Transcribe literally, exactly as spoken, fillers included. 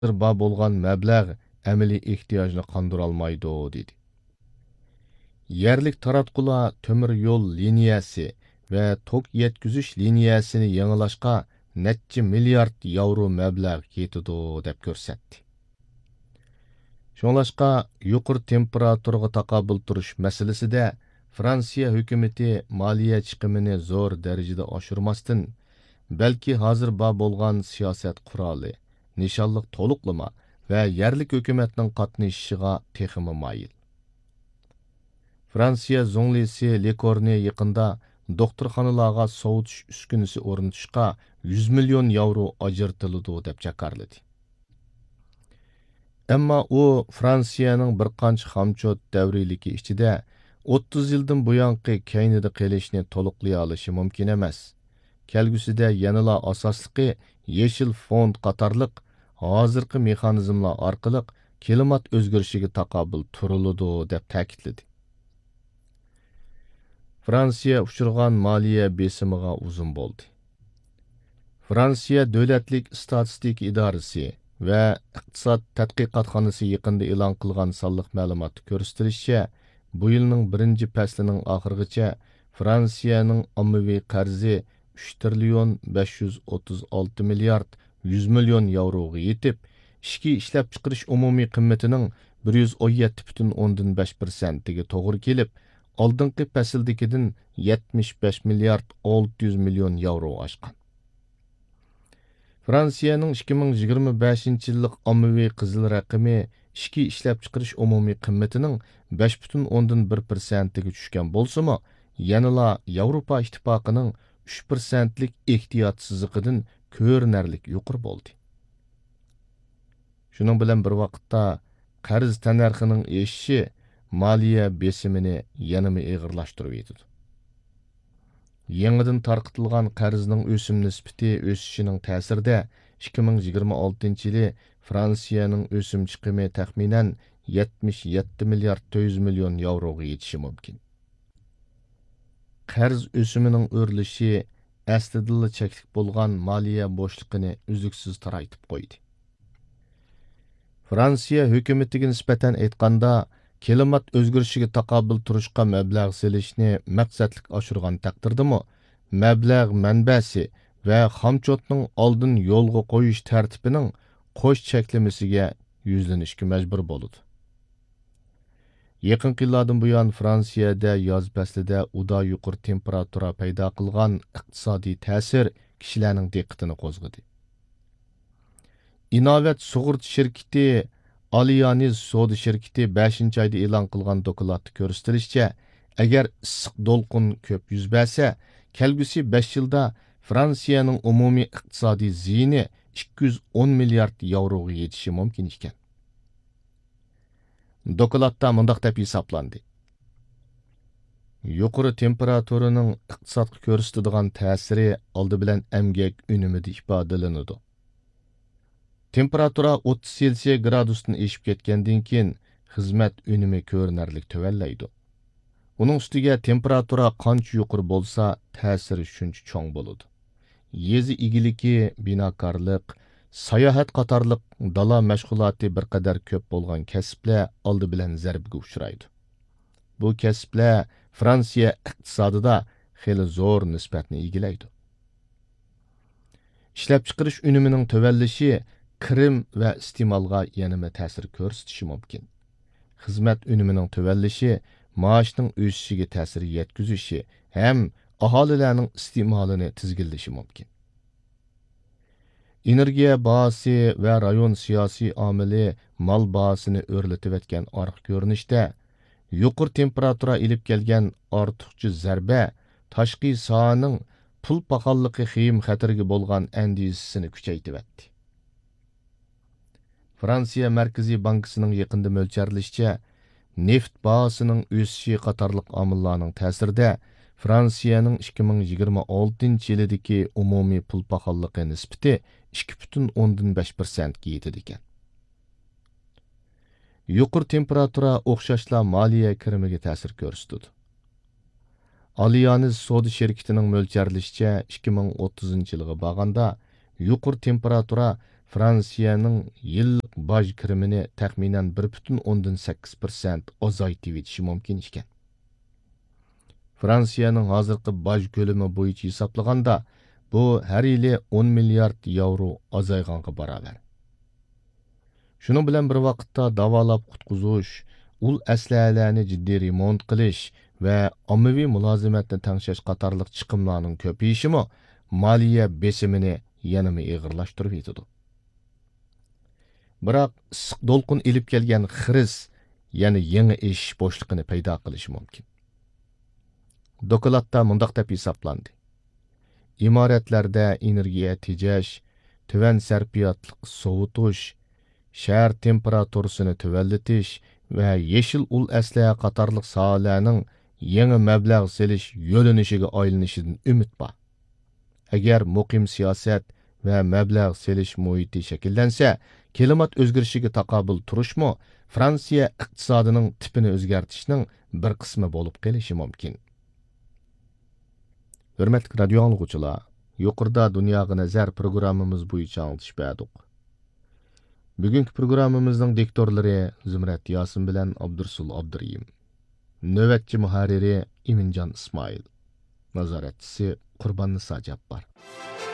ba bo'lgan mablag' amaliy ehtiyojni qondurolmaydi dedi. Yerlik taratqular temir yo'l liniyasi va tok yetkazish liniyasini yangilashga necha milliard yevro mablag' ketidi deb ko'rsatdi. Şoڭلاشقا yuqori temperaturaga taqobil turish masalasida Fransiya hukumati moliya chiqimini zo'r darajada oshirmasdan, balki hozir bor bo'lgan siyosat quroli, nishonliq to'liqlama va yerlik hukumatning qatnashishiga texmi moyil. Fransiya zo'nglisi Lekorni yaqinda doktorxonalarga sovutish uskunasi o'rnatishga yuz million yevro ajratiladi deb jakarladi. Ammo u Fransiyaning bir qancha xamchot davriligi ichida o'ttiz yildan buyonqi kaynida qilishni to'liqlay olishi mumkin emas. Kelgusida yanala asosliqi yeshil fond qatorliq hozirgi mexanizmlar orqali klimat o'zgarishiga taqobil turiladi deb ta'kidladi. Fransiya uchirgan moliya besimiga uzun bo'ldi. Fransiya davlatlik statistika idorasi va iqtisod tadqiqotxonasi yaqinda e'lon qilgan sonliq ma'lumot ko'rsatilishicha, bu yilning birinchi faslining oxirigacha Fransiyaning ommaviy qarzi uch trillion besh yuz o'ttiz olti milliard yuz million yevroga yetib, ichki ishlab chiqarish umumiy qimmatining bir yuz o'n yetti butun o'ndan besh persentiga to'g'ri kelib, oldingi fasldagidan yetmish besh milliard olti yuz million yevro oshgan. Fransiyaning ikki ming yigirma beshinchi yillik ommaviy qizil raqami ichki ishlab chiqarish umumiy qimmatining besh butun o'ndan bir persentiga tushgan bo'lsa-mu, yanala Yevropa ittifoqining uch persentlik ehtiyotsizligidan ko'rinarlik yuqori bo'ldi. Shuning bilan bir vaqtda qarz tanarxining eshishi moliya besimini yanama og'irlashtirib yetdi. Yangidan tarqitilgan qarzning o'sim nisbati o'sishining ta'sirida ikki ming yigirma oltinchi yili Fransiyaning o'sim chiqimi taxminan yetmish yetti milliard to'rt yuz million yevroga yetishi mumkin. Qarz o'simining o'rlishi aslida cheklik bo'lgan moliya bo'shliqini uzluksiz taraytib qo'ydi. Fransiya hukumatiga nisbatan aytganda, klimat o'zgarishiga taqobil turishga mablag' selishni maqsadlik oshirgan taqdirdami, mablag' manbasi va xamchotning oldin yo'lga qo'yish tartibining qo'sh cheklamasiga yuzlanishga majbur bo'ladi. Yaqin yillardan buyon Fransiyada yoz faslida uda yuqori temperatura paydo qilgan iqtisodiy ta'sir kishilarning diqqatini qo'zg'adi. Inovat sug'urta shirkati Allianz soda shirkati beshinchi oyda e'lon qilgan dokladda ko'rsatilishicha, agar issiq do'lqin ko'p yuz bersa, kelgusi besh yilda Fransiyaning umumiy iqtisodiy ziyini ikki yuz o'n milliard yevroga yetishi mumkin ekan. Dokladda mundaq deb hisoblandi. Yuqori temperaturaning iqtisodga ko'rsatadigan ta'siri oldi bilan emgak unumida ifodalanadi. Temperatura o'ttiz selsiya gradusdan eshib ketgandan keyin xizmat unumi ko'rinarli tuvallaydi. Uning ustiga temperatura qancha yuqori bo'lsa, ta'siri shuncha cho'ng bo'ladi. Yezi igiligi, binokorlik, sayohat qatorliq dala mashg'uloti bir qadar ko'p bo'lgan kasblar oldi bilan zarbga uchraydi. Bu kasblar Fransiya iqtisodida xeyli zo'r nisbatni egallaydi. Ishlab chiqarish unumining tuvallishi kirim va iste'molga yanama ta'sir ko'rsatishi mumkin. Xizmat unumining tuvallishi maoshning o'sishiga ta'sir yetkazishi ham aholilarning iste'molini tizginlashi mumkin. Energiya bahasi va rayon siyosiy omili mal bahasini o'rlatib etgan orqa ko'rinishda, yuqori temperatura ilib kelgan ortiqcha zarba tashqi sohaning pul paqalligi xiyim xatarga bo'lgan andisini kuchaytirib etdi. Fransiya Markaziy bankisining yaqinda mo'ljallashicha, neft bahasining o'sishi qatorliq omillarning ta'sirida Fransiyaning ikki ming yigirma oltinchi yilidagi umumiy pul paqalligi nisbati ikki butun o'ndan besh persentga yetdi ekan. Yuqori temperatura o'xshashla moliya kirimiga ta'sir ko'rsatdi. Allianz soda shirkatining mo'ljallashicha ikki ming o'ttizinchi yilga borganda yuqori temperatura Fransiyaning yillik baj kirimini taxminan bir butun o'ndan sakkiz persent ozaytib yetishi mumkin ekan. Fransiyaning hozirgi baj ko'lami bo'yicha hisoblaganda, bu har yili o'n milliard yevro azayganga barobar. Shuning bilan bir vaqtda davolab qutqizish, ul aslahalarni jiddiy remont qilish va ommaviy mulozimatni tangshash qatorliq chiqimlarning ko'payishimi moliya besimini yanada og'irlashtirib yetadi. Biroq issiq do'lqin ilib kelgan xiris, ya'ni yangi ish bo'shliqini paydo qilishi mumkin. Dokladda mundaq deb hisoblandi. Imoratlarda energiya tejash, tuvan sarfiyotliq sovutish, shahar temperaturasini tuvallatish va yeshil ul aslaha qatorliq sohalarning yangi mablag' selish yo'linishiga aylanishidan umid bor. Agar muqim siyosat va mablag' selish muhiti shakllansa, klimat o'zgarishiga taqobil turishmi Fransiya iqtisodining tipini o'zgartirishning bir qismi bo'lib qolishi mumkin. Hürmetli radio anlıqçılar, yuqorida Dunyoga nazar programmamiz bo'yicha anglitish berdik. Bugungi programmamizning diktorlari Zumrat Yosin bilan Abdursul Abduriyim. Navbatchi muharriri Iminjon Ismoil. Nazoratchisi Qurbon Niso Jabbor.